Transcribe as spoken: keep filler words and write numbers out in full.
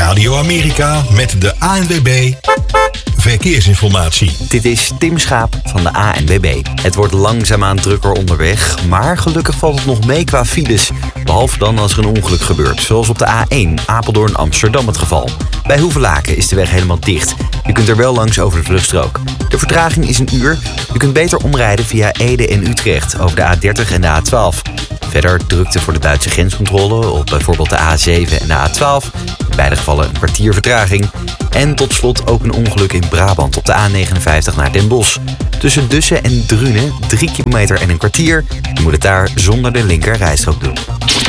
Radio Amerika met de A N W B Verkeersinformatie. Dit is Tim Schaap van de A N W B. Het wordt langzaamaan drukker onderweg, maar gelukkig valt het nog mee qua files. Behalve dan als er een ongeluk gebeurt, zoals op de A één Apeldoorn-Amsterdam het geval. Bij Hoevelaken is de weg helemaal dicht. Je kunt er wel langs over de vluchtstrook. De vertraging is een uur. Je kunt beter omrijden via Ede en Utrecht over de A dertig en de A twaalf. Verder drukte voor de Duitse grenscontrole op bijvoorbeeld de A zeven en de A twaalf. In beide gevallen een kwartier vertraging. En tot slot ook een ongeluk in Brabant op de A negenenvijftig naar Den Bosch. Tussen Dussen en Drunen drie kilometer en een kwartier. Je moet het daar zonder de linker rijstrook doen.